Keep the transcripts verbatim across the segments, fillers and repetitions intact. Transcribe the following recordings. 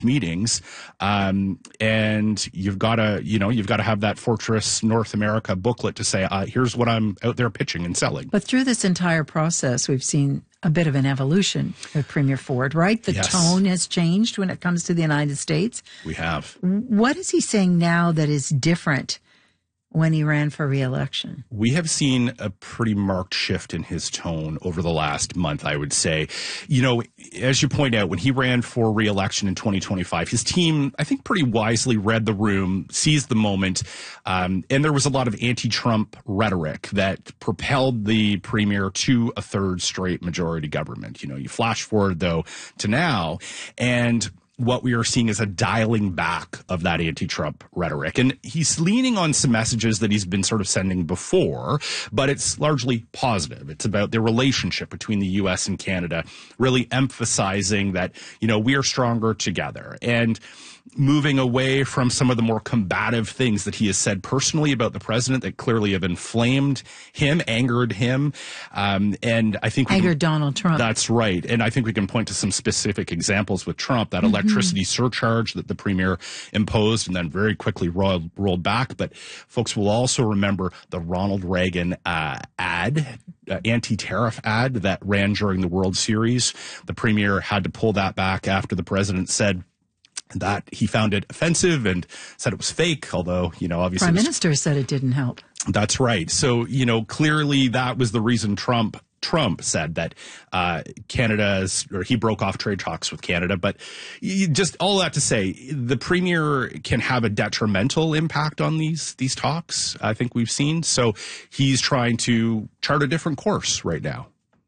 meetings, um, and you've got to, you know, you've got to have that Fortress North America booklet to say, uh, here's what I'm out there pitching and selling. But through this entire process, we've seen a bit of an evolution of Premier Ford, right? The yes. tone has changed when it comes to the United States. We have. What is he saying now that is different when he ran for re-election? We have seen a pretty marked shift in his tone over the last month, I would say. You know, as you point out, when he ran for re-election in twenty twenty-five, his team, I think, pretty wisely read the room, seized the moment, um, and there was a lot of anti-Trump rhetoric that propelled the premier to a third straight majority government. You know, you flash forward, though, to now, and what we are seeing is a dialing back of that anti-Trump rhetoric. And he's leaning on some messages that he's been sort of sending before, but it's largely positive. It's about the relationship between the U S and Canada, really emphasizing that, you know, we are stronger together, and moving away from some of the more combative things that he has said personally about the president that clearly have inflamed him, angered him. Um, and I think we angered can, Donald Trump. That's right. And I think we can point to some specific examples with Trump, that mm-hmm. electricity surcharge that the premier imposed and then very quickly rolled, rolled back. But folks will also remember the Ronald Reagan uh, ad, uh, anti-tariff ad that ran during the World Series. The premier had to pull that back after the president said that he found it offensive and said it was fake, although, you know, obviously... Prime Minister said it didn't help. That's right. So, you know, clearly that was the reason Trump Trump said that uh, Canada's, or he broke off trade talks with Canada. But you, just all that to say, the premier can have a detrimental impact on these these talks, I think we've seen. So he's trying to chart a different course right now.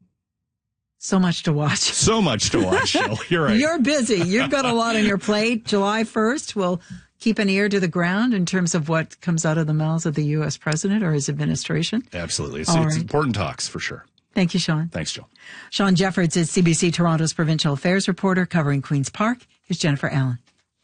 So much to watch. So much to watch, Jill. You're right. You're busy. You've got a lot on your plate. July first, we'll keep an ear to the ground in terms of what comes out of the mouths of the U S president or his administration. Absolutely. It's, it's right. important talks for sure. Thank you, Sean. Thanks, Jill. Sean Jeffords is C B C Toronto's provincial affairs reporter covering Queen's Park. Here's Jennifer Allen.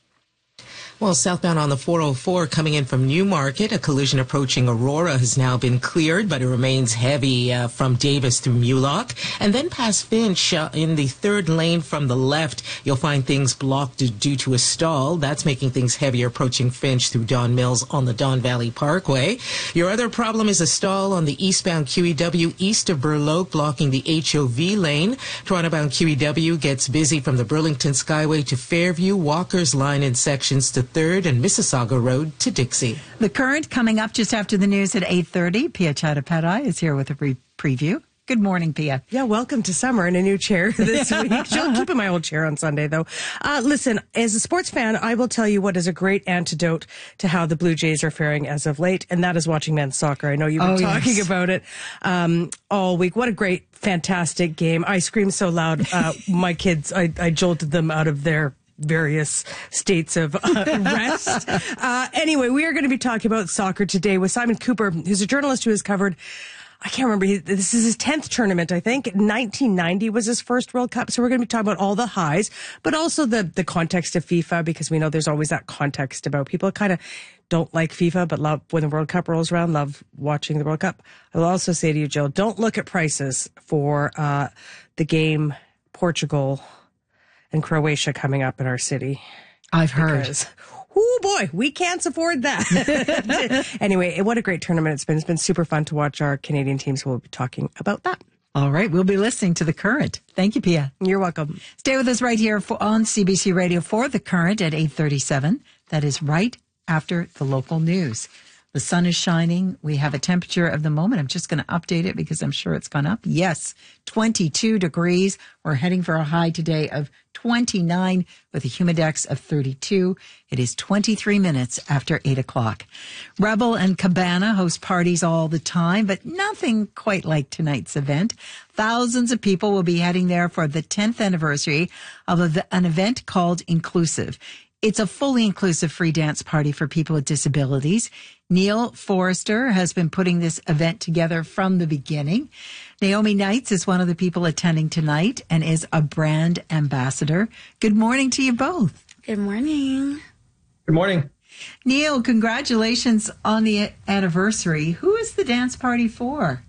Well, southbound on the four oh four coming in from Newmarket, a collision approaching Aurora has now been cleared, but it remains heavy uh, from Davis through Mulock. And then past Finch uh, in the third lane from the left, you'll find things blocked due to a stall. That's making things heavier approaching Finch through Don Mills on the Don Valley Parkway. Your other problem is a stall on the eastbound Q E W east of Burloak, blocking the H O V lane. Toronto-bound Q E W gets busy from the Burlington Skyway to Fairview, Walker's line in sections to third and Mississauga Road to Dixie. The Current coming up just after the news at eight thirty. Pia Chattopadhyay is here with a re- preview. Good morning, Pia. Yeah, welcome to summer in a new chair this week. She'll keep in my old chair on Sunday, though. Uh, listen, as a sports fan, I will tell you what is a great antidote to how the Blue Jays are faring as of late, and that is watching men's soccer. I know you've been oh, talking yes. about it um, all week. What a great, fantastic game. I screamed so loud. Uh, my kids, I, I jolted them out of their various states of uh, rest. Uh, anyway, we are going to be talking about soccer today with Simon Cooper, who's a journalist who has covered, I can't remember, he, this is his tenth tournament, I think. nineteen ninety was his first World Cup. So we're going to be talking about all the highs, but also the, the context of FIFA, because we know there's always that context about people kind of don't like FIFA, but love when the World Cup rolls around, love watching the World Cup. I will also say to you, Jill, don't look at prices for uh, the game Portugal and Croatia coming up in our city. I've heard. Oh boy, we can't afford that. Anyway, what a great tournament it's been. It's been super fun to watch our Canadian teams. We'll be talking about that. All right, we'll be listening to The Current. Thank you, Pia. You're welcome. Stay with us right here for, on C B C Radio for The Current at eight thirty-seven. That is right after the local news. The sun is shining. We have a temperature of the moment. I'm just going to update it because I'm sure it's gone up. Yes, twenty-two degrees. We're heading for a high today of twenty-nine with a humidex of thirty-two. It is twenty-three minutes after eight o'clock. Rebel and Cabana host parties all the time, but nothing quite like tonight's event. Thousands of people will be heading there for the tenth anniversary of an event called Inclusive. It's a fully inclusive free dance party for people with disabilities. Neil Forrester has been putting this event together from the beginning. Naomi Knights is one of the people attending tonight and is a brand ambassador. Good morning to you both. Good morning. Good morning. Neil, congratulations on the anniversary. Who is the dance party for?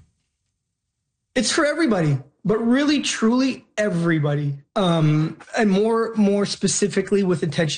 It's for everybody, but really, truly everybody. Um, and more, more specifically with intention